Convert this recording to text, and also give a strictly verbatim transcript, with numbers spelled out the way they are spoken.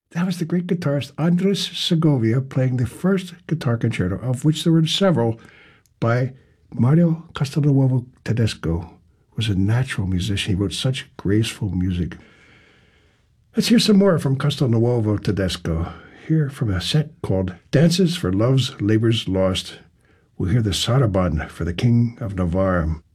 That was the great guitarist Andres Segovia playing the first guitar concerto, of which there were several, by Mario Castelnuovo Tedesco. He was a natural musician. He wrote such graceful music. Let's hear some more from Castelnuovo Tedesco. Here from a set called Dances for Love's Labors Lost. We'll hear the Saraband for the King of Navarre.